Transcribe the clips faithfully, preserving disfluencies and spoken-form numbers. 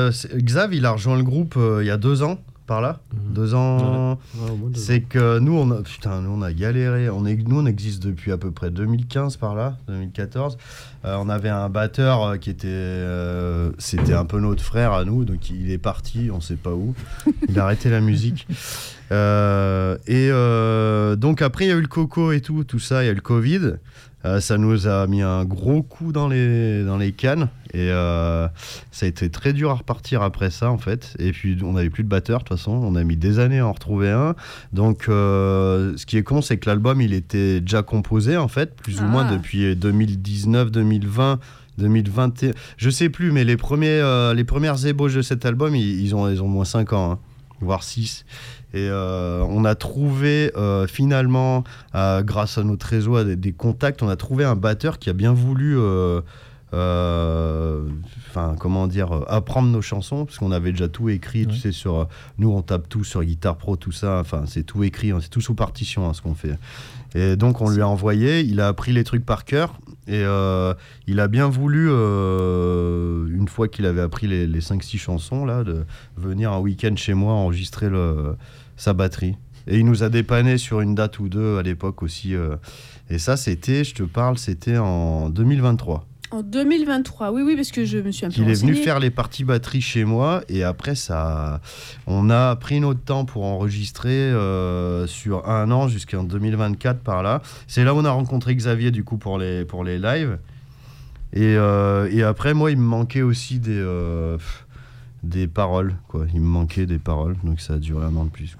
euh, Xav, il a rejoint le groupe euh, il y a deux ans. Par là, mmh. deux ans. Ouais. Ouais, deux c'est ans. Que nous, on a, putain, nous, on a galéré. On est, nous, on existe depuis à peu près deux mille quinze par là, deux mille quatorze. Euh, on avait un batteur euh, qui était, euh, c'était un peu notre frère à nous, donc il est parti, on sait pas où. Il a arrêté la musique. Euh, et euh, donc après, il y a eu le Coco et tout, tout ça. Il y a eu le Covid. Euh, ça nous a mis un gros coup dans les, dans les cannes et euh, ça a été très dur à repartir après ça en fait. Et puis on n'avait plus de batteur de toute façon, on a mis des années à en retrouver un. Donc euh, ce qui est con, c'est que l'album il était déjà composé en fait, plus ah. ou moins depuis deux mille dix-neuf, deux mille vingt, deux mille vingt et un. Je sais plus, mais les, premiers, euh, les premières ébauches de cet album, ils, ils, ont, ils ont moins cinq ans, hein, voire six. Et euh, on a trouvé euh, finalement, euh, grâce à notre réseau, des, des contacts, on a trouvé un batteur qui a bien voulu, euh, euh, comment dire, apprendre nos chansons, parce qu'on avait déjà tout écrit, ouais. tu sais, sur, nous on tape tout sur Guitar Pro, tout ça, enfin c'est tout écrit, c'est tout sous partition hein, ce qu'on fait. Et donc on lui a envoyé, il a appris les trucs par cœur, et euh, il a bien voulu, euh, une fois qu'il avait appris les, les cinq six chansons, là, de venir un week-end chez moi enregistrer le, sa batterie. Et il nous a dépanné sur une date ou deux à l'époque aussi. Euh, et ça, c'était, je te parle, c'était en deux mille vingt-trois. En deux mille vingt-trois, oui, oui, parce que je me suis un peu Il renseignée. est venu faire les parties batterie chez moi, et après, ça, on a pris notre temps pour enregistrer euh, sur un an jusqu'en deux mille vingt-quatre par là. C'est là où on a rencontré Xavier, du coup, pour les, pour les lives. Et, euh, et après, moi, il me manquait aussi des, euh, des paroles, quoi. Il me manquait des paroles, donc ça a duré un an de plus, quoi.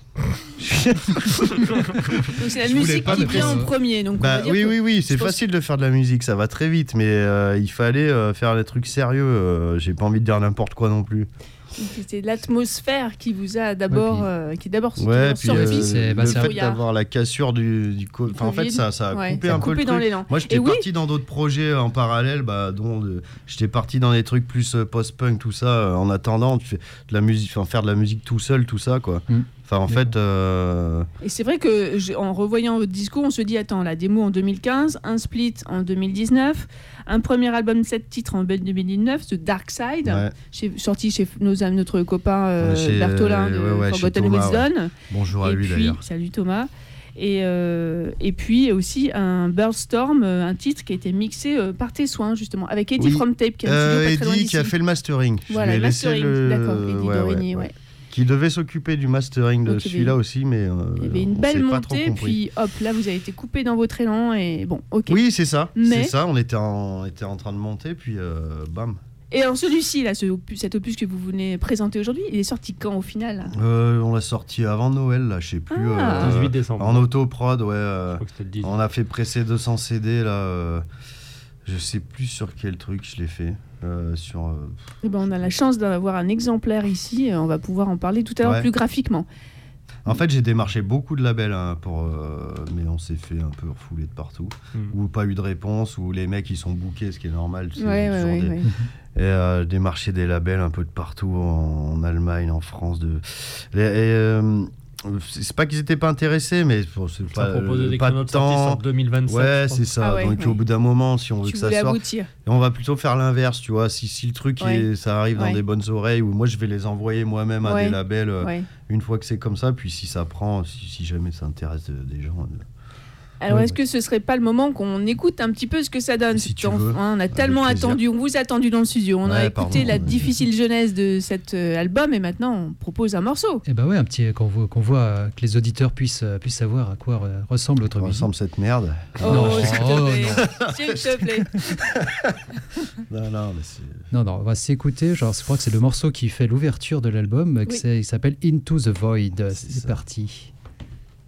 Donc c'est la je musique qui vient en premier. Donc bah, on va dire oui, que oui, oui, c'est pense... facile de faire de la musique, ça va très vite, mais euh, il fallait euh, faire des trucs sérieux. Euh, j'ai pas envie de dire n'importe quoi non plus. C'était l'atmosphère qui vous a d'abord, ouais, puis... euh, qui d'abord ouais, sorti. Euh, c'est, le bah, fait d'avoir la cassure du, du co... enfin, en fait, ça, ça a ouais, coupé ça un coupé peu le dans truc. L'élan. Moi, j'étais Et parti oui. dans d'autres projets en parallèle, bah, dont de... j'étais parti dans des trucs plus euh, post-punk, tout ça. Euh, en attendant, tu fais de la musique, enfin, faire de la musique tout seul, tout ça, quoi. Mm. Enfin, en fait. Euh... Et c'est vrai que je, en revoyant votre discours, on se dit attends, la démo en deux mille quinze, un split en deux mille dix-neuf, un premier album de sept titres en deux mille dix-neuf, The Dark Side, ouais. chez, sorti chez nos, notre copain euh, chez, Bertholin de ouais, ouais, Forgotten Wisdom. Ouais. Bonjour à et lui puis, d'ailleurs. Salut Thomas. Et, euh, et puis aussi un Birdstorm, un titre qui a été mixé euh, par tes soins justement, avec Eddie oui. From Tape qui a, euh, un studio pas très loin Eddie qui a fait le mastering. Voilà, le mastering, le... d'accord, Eddie ouais, Dorigny, ouais, ouais. ouais. Qui devait s'occuper du mastering de donc, celui-là avait, aussi, mais euh, il y avait une belle montée, puis hop, là vous avez été coupé dans votre élan et bon, ok. Oui, c'est ça, mais... c'est ça. On était en, on était en train de monter, puis euh, bam. Et alors celui-ci, là, ce opus, cet opus que vous venez présenter aujourd'hui, il est sorti quand au final? euh, On l'a sorti avant Noël, là, je sais plus. Ah. Euh, dix-huit décembre. En autoprod, ouais. Euh, je crois que c'était le dix. On a fait presser deux cents C D, là. Euh, je sais plus sur quel truc je l'ai fait. Euh, sur, euh... Eh ben, on a la chance d'avoir un exemplaire ici, on va pouvoir en parler tout à l'heure ouais. plus graphiquement. En fait, j'ai démarché beaucoup de labels, hein, pour, euh, mais on s'est fait un peu refouler de partout. Mm. Ou pas eu de réponse, ou les mecs ils sont bookés, ce qui est normal. C'est ouais, ouais, ouais, des... ouais. Et euh, démarcher des labels un peu de partout, en, en Allemagne, en France. De... Et, et, euh, c'est pas qu'ils étaient pas intéressés, mais bon, c'est ça pas, proposait des pas de temps. Sur deux mille vingt-sept. Ouais, c'est ça. Ah ouais, donc ouais. au bout d'un moment, si on veut tu que ça sorte, aboutir. Et on va plutôt faire l'inverse, tu vois. Si, si le truc ouais. est, ça arrive ouais. dans des bonnes oreilles, ou moi je vais les envoyer moi-même à ouais. des labels euh, ouais. une fois que c'est comme ça. Puis si ça prend, si, si jamais ça intéresse des gens. Euh, Alors, ouais, est-ce ouais. que ce serait pas le moment qu'on écoute un petit peu ce que ça donne si tu en... veux, On a tellement attendu, on vous a attendu dans le studio, on ouais, a écouté pardon, la ouais. difficile jeunesse de cet euh, album et maintenant on propose un morceau. Et bah ouais, un petit qu'on voit, qu'on voit euh, que les auditeurs puissent, euh, puissent savoir à quoi euh, ressemble votre musique. Ressemble cette merde. Oh, non, s'il te oh, plaît, s'il te plaît. non, non, mais c'est... non, non, on va s'écouter. Genre, je crois que c'est le morceau qui fait l'ouverture de l'album. Oui. Il s'appelle Into the Void. C'est, c'est parti.